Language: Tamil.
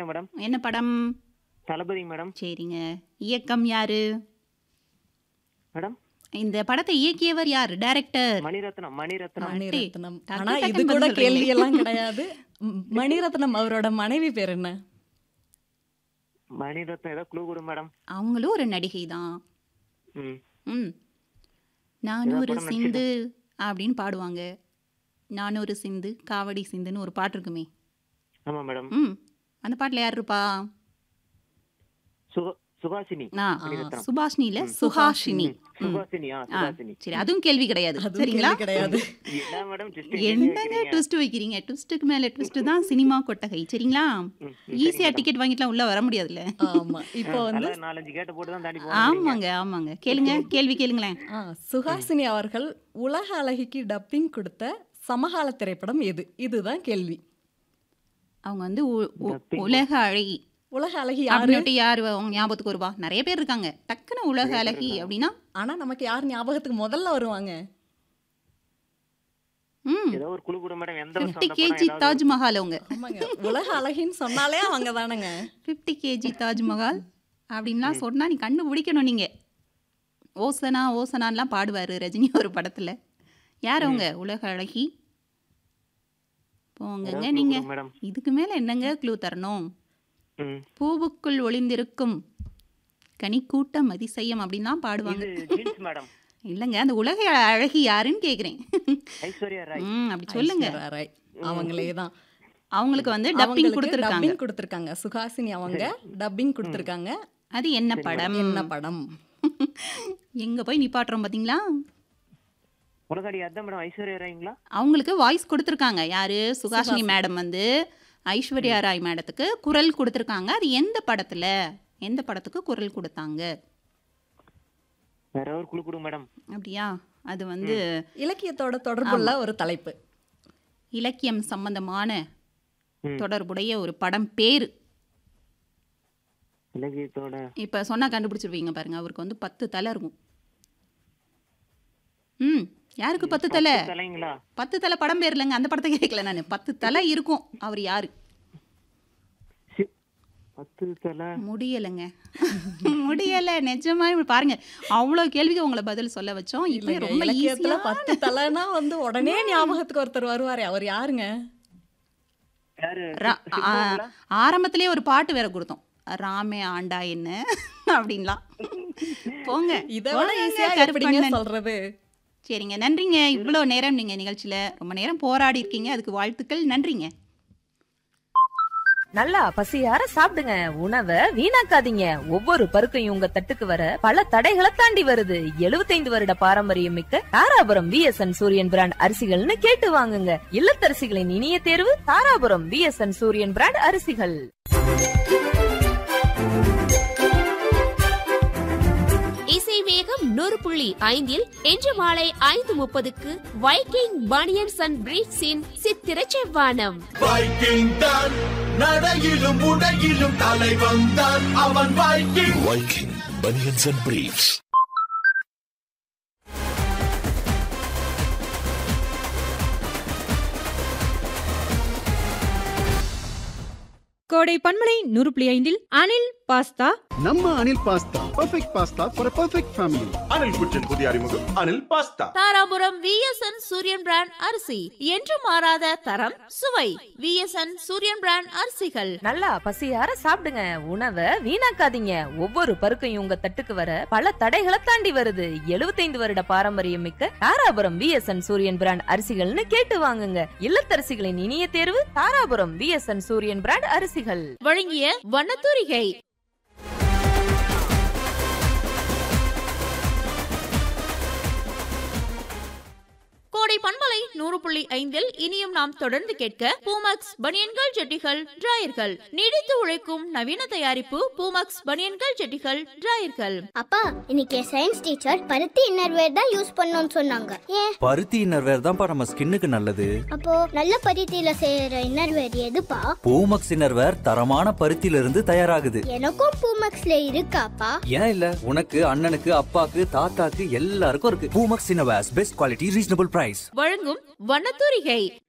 மேடம். என்ன படம்? தளபதி மேடம். சரிங்க. இயக்கம் யாரு? மேடம் இந்த படத்தை இயக்கியவர் யார்? டைரக்டர்? மணிரத்னம். மணிரத்னம். டக்கு ஆனா டக்குன்னு இது கூட பதில் கேள்வி சொல்றீங்களே. எல்லாம் கிடையாது. மணிரத்னம் அவரோட மனைவி பேர் என்ன? மணிரத்னம் ஏதோ க்ளூ கொடு மேடம். அவங்களும் ஒரு நடிகை தான். ம். ம். நானூறு படம் சிந்து அப்படின்னு பாடுவாங்க. நானூறு சிந்து காவடி சிந்துன்னு ஒரு பாட்டு இருக்குமே. ஆமா மேடம். ம். அந்த பாட்டுல யார் இருப்பா? சுகாசினி. மணிரத்னம். சுபாஷினி இல்ல, சுஹாஷினி. சுகாசினி. ஆ, சுகாசினி. சரி, அதுவும் கேள்வி கிடையாது. அதுவும் சரிங்களா? கேள்வி கிடையாது. என்ன மேடம் twist என்னங்க வைக்கிறீங்க? ட்விஸ்ட் வைக்கிறீங்க? ட்விஸ்ட்டுக்கு மேல ட்விஸ்ட் தான் சினிமா கொட்டகை. சரிங்களா? ஈஸியா டிக்கெட் வாங்கிட்டுலாம் உள்ள வர முடியாதுல்ல. ஆமா. இப்போ வந்து அதான் 4-5 கேட்ட போட்டு தான் தாண்டி போறீங்க. ஆமாங்க. கேளுங்க, கேள்வி கேளுங்களேன். சுஹாசினி அவர்கள் உலக அழகிக்கு டப்பிங் கொடுத்த சமகால திரைப்படம் எது? இதுதான் கேள்வி. அவங்க வந்து உலக அழகி. உலக அழகி யாரு? அப்படின்ட்டு யாரு அவங்க ஞாபகத்துக்கு வருவா? நிறைய பேர் இருக்காங்க. டக்குன்னு உலக அழகி அப்படின்னா ஆனா நமக்கு யார் ஞாபகத்துக்கு முதல்ல வருவாங்க? ஏதோ ஒரு குழு கொடு மேடம். எந்த 50 kg தாஜ்மஹால். அவங்க ஆமாங்க. உலக அழகின்னு சொன்னாலே அவங்க தானங்க. 50 kg தாஜ்மஹால் அப்படின்லாம் சொன்னா நீ கண்டுபிடிக்கணும். நீங்க ஓசனான்லாம் பாடுவாரு ரஜினி ஒரு படத்துல. யார் அவங்க? உலக அழகி. போங்கங்க நீங்க. மேடம். இதுக்கு மேல என்னங்க க்ளூ தரணும்? ம். பூவுக்குள் ஒளிந்திருக்கும் கனிக்கூட்டம் அதிசயம் அப்படின்லாம் பாடுவாங்க. இது ஜீன்ஸ் மேடம். இல்லைங்க, அந்த உலக அழகி யாருன்னு கேக்குறேன். ஐஸ்வர்யா ராய். அப்படி சொல்லுங்க. ஐஸ்வர்யா ராய். அவங்களே தான். அவங்களுக்கு வந்து டப்பிங் கொடுத்துருக்காங்க. டப்பிங் கொடுத்துருக்காங்க. சுஹாசினி அவங்க டப்பிங் கொடுத்துருக்காங்க. அது என்ன படம்? என்ன படம்? எங்க போய் நிப்பாட்டுறோம் பாத்தீங்களா? உலகாடி அதான் மேடம். ஐஸ்வர்யா ராய்ங்களா? அவங்களுக்கு வாய்ஸ் கொடுத்துருக்காங்க. யாரு? சுஹாசினி மேடம் வந்து ஐஸ்வர்யா ராய் மேடத்துக்கு குரல் கொடுத்துருக்காங்க. அது எந்த படத்துல, எந்த படத்துக்கு குரல் கொடுத்தாங்க? வேற ஒரு குழு கொடு மேடம். அப்படியா? அது வந்து இலக்கியத்தோட தொடர்புள்ள ஒரு தலைப்பு. இலக்கியம் சம்பந்தமான தொடர்புடைய ஒரு படம் பேரு. இலக்கியத்தோட இப்ப சொன்னா கண்டுபிடிச்சிருவீங்க பாருங்க. அவருக்கு வந்து 10 தலை இருக்கும். யாருக்கு 10 தலை? தலைங்களா? 10 தலை படம் பேர் இல்லைங்க. அந்த படத்தை கேட்கல நான். 10 தலை இருக்கும். அவர் யாரு? 10 தலை முடியலைங்க. முடியல நிஜமா. பாருங்க, அவ்வளவு கேள்விக்கு உங்களை பதில் சொல்ல வச்சோம். இப்ப ரொம்ப இலக்கியத்துல ஈஸியா 10 தலைனா வந்து உடனே ஞாபகத்துக்கு ஒருத்தர் வருவாரே. அவர் யாருங்க? யாரு? ஆரம்பத்திலேயே ஒரு பாட்டு வேற கொடுத்தோம். ராமே ஆண்டா என்ன அப்படின்லாம். போங்க, இதோட ஈஸியா எப்படிங்க சொல்றது? சரிங்க, நன்றிங்க. இவ்வளோ நேரம் நீங்க நிகழ்ச்சியில ரொம்ப நேரம் போராடி இருக்கீங்க. அதுக்கு வாழ்த்துக்கள். நன்றிங்க. நல்லா பசியார சாப்பிடுங்க. உணவை வீணாக்காதீங்க. ஒவ்வொரு பருக்கையும் உங்க தட்டுக்கு வர பல தடைகளை தாண்டி வருது. 75 வருட பாரம்பரியம் மிக்க தாராபுரம் விஎஸ்என் சூரியன் பிராண்ட் அரிசிகள்னு கேட்டு வாங்குங்க. இல்லத்தரசிகளின் இனிய தேர்வு தாராபுரம் விஎஸ்என் சூரியன் பிராண்ட் அரிசிகள். இசை வேகம் 100.5 இன்று மாலை 5:30 வைக்கிங் பனியன்ஸ் அண்ட் பிரீஃப்ஸின் சித்திர செவ்வானம். வைக்கிங் தான் நடையிலும் உடையிலும் தலை வந்தான் அவன். Viking banians and briefs. கோடை பன்மலை 100.5 அனில் பாஸ்தா. நம்ம Anil pasta perfect pasta for a perfect family. Anil குச்சின் புதிய அறிமுகம் அனில் பாஸ்தா. தாராபுரம் விஎஸ்என் சூரியன் பிராண்ட் அரிசி. என்று மாறாத தரம் சுவை. விஎஸ்என் சூரியன் பிராண்ட் அரிசிகள். நல்லா பசியார சாப்பிடுங்க. உணவை வீணாக்காதீங்க. ஒவ்வொரு பருக்கையும் உங்க தட்டுக்கு வர பல தடைகளை தாண்டி வருது. 75 வருட பாரம்பரியம் மிக்க தாராபுரம் விஎஸ்என் சூரியன் பிராண்ட் அரிசிகள்னு கேட்டு வாங்குங்க. இல்லத்தரசிகளின் இனிய தேர்வு தாராபுரம் விஎஸ்என் சூரியன் பிராண்ட் அரிசிகள். வழங்கிய வண்ணத்தூரிகை. கோடை பன்மலை 100.5 இனியும் நாம் தொடர்ந்து கேட்க பூமக்ஸ் பனியன்கள் ஜட்டிகள் டிராயர்கள். நீடித்து உழைக்கும் நவீன தயாரிப்பு பூமக்ஸ் பனியன்கள் ஜட்டிகள் டிராயர்கள். அப்பா, இன்னைக்கு சயின்ஸ் டீச்சர் பருத்தி இன்னர்வேர் தான் யூஸ் பண்ணணும்னு சொன்னாங்க. ஏன்? பருத்தி இன்னர்வேர் தான்ப்பா நம்ம ஸ்கின்னுக்கு நல்லது. அப்போ நல்ல பருத்தியில செய்யற இன்னர்வேர் எதுப்பா? பூமக்ஸ் இன்னர்வேர் தரமான பருத்தியில இருந்து தயாராகுது. எனக்கும் பூமக்ஸ்ல இருக்காப்பா? ஏன் இல்ல, உனக்கு அண்ணனுக்கு அப்பாக்கு தாத்தாக்கு எல்லாருக்கும் இருக்கு. Poomex innerwears best quality reasonable price. வழங்கும் வண்ணத்தூரிகை.